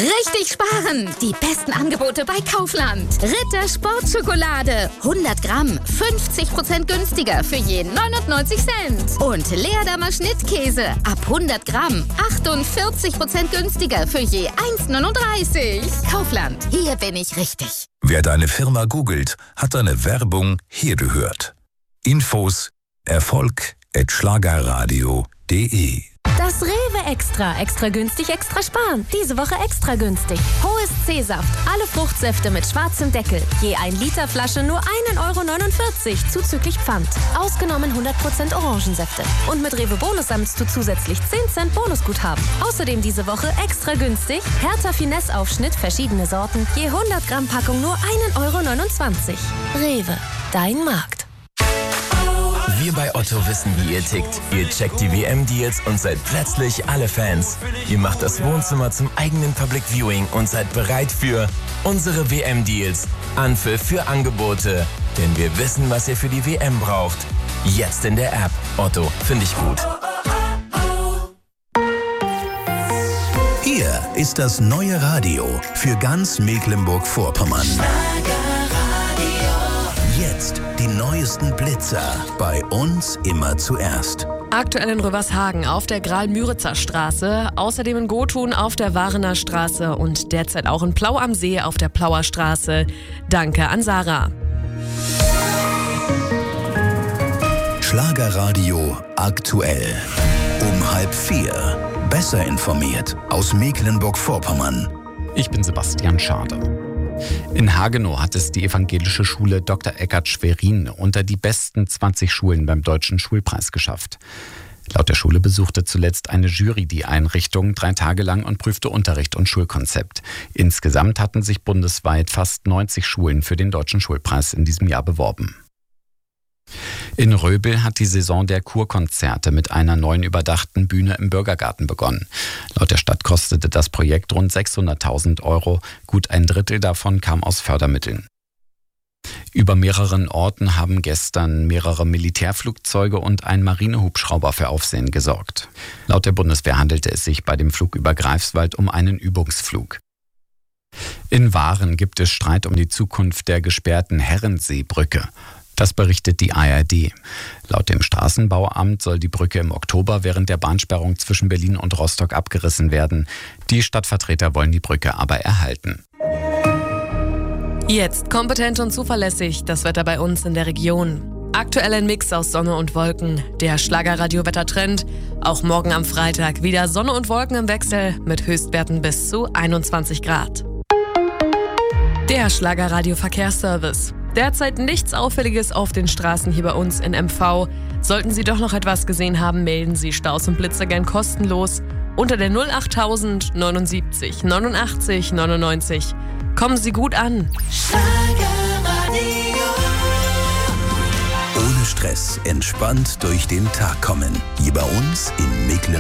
Richtig sparen! Die besten Angebote bei Kaufland. Ritter Sportschokolade. 100 Gramm, 50% günstiger für je 99 Cent. Und Leerdammer Schnittkäse. Ab 100 Gramm, 48% günstiger für je 1,39. Kaufland, hier bin ich richtig. Wer deine Firma googelt, hat deine Werbung hier gehört. Infos erfolg@schlagerradio.de. Das Rewe Extra. Extra günstig, extra sparen. Diese Woche extra günstig. Hohes C-Saft. Alle Fruchtsäfte mit schwarzem Deckel. Je 1 Liter Flasche nur 1,49 € zuzüglich Pfand. Ausgenommen 100% Orangensäfte. Und mit Rewe Bonus sammelst du zusätzlich 10 Cent Bonusguthaben. Außerdem diese Woche extra günstig. Hertha Finesse Aufschnitt, verschiedene Sorten. Je 100 Gramm Packung nur 1,29 €. Rewe. Dein Markt. Wir bei Otto wissen, wie ihr tickt. Ihr checkt die WM-Deals und seid plötzlich alle Fans. Ihr macht das Wohnzimmer zum eigenen Public Viewing und seid bereit für unsere WM-Deals. Anpfiff für Angebote. Denn wir wissen, was ihr für die WM braucht. Jetzt in der App. Otto, finde ich gut. Hier ist das neue Radio für ganz Mecklenburg-Vorpommern. Jetzt die neuesten Blitzer. Bei uns immer zuerst. Aktuell in Rövershagen auf der Graal-Müritzer Straße, außerdem in Gotun auf der Warener Straße und derzeit auch in Plau am See auf der Plauer Straße. Danke an Sarah. Schlagerradio aktuell. Um 3:30. Besser informiert aus Mecklenburg-Vorpommern. Ich bin Sebastian Schade. In Hagenow hat es die evangelische Schule Dr. Eckart Schwerin unter die besten 20 Schulen beim Deutschen Schulpreis geschafft. Laut der Schule besuchte zuletzt eine Jury die Einrichtung 3 Tage lang und prüfte Unterricht und Schulkonzept. Insgesamt hatten sich bundesweit fast 90 Schulen für den Deutschen Schulpreis in diesem Jahr beworben. In Röbel hat die Saison der Kurkonzerte mit einer neuen überdachten Bühne im Bürgergarten begonnen. Laut der Stadt kostete das Projekt rund 600.000 €. Gut ein Drittel davon kam aus Fördermitteln. Über mehreren Orten haben gestern mehrere Militärflugzeuge und ein Marinehubschrauber für Aufsehen gesorgt. Laut der Bundeswehr handelte es sich bei dem Flug über Greifswald um einen Übungsflug. In Waren gibt es Streit um die Zukunft der gesperrten Herrenseebrücke. Das berichtet die ARD. Laut dem Straßenbauamt soll die Brücke im Oktober während der Bahnsperrung zwischen Berlin und Rostock abgerissen werden. Die Stadtvertreter wollen die Brücke aber erhalten. Jetzt kompetent und zuverlässig das Wetter bei uns in der Region. Aktuell ein Mix aus Sonne und Wolken. Der Schlagerradio-Wettertrend. Auch morgen am Freitag wieder Sonne und Wolken im Wechsel mit Höchstwerten bis zu 21 Grad. Der Schlagerradio-Verkehrsservice. Derzeit nichts Auffälliges auf den Straßen hier bei uns in MV. Sollten Sie doch noch etwas gesehen haben, melden Sie Staus und Blitzer gern kostenlos unter der 08000 79 89 99. Kommen Sie gut an. Ohne Stress, entspannt durch den Tag kommen. Hier bei uns in Mecklenburg.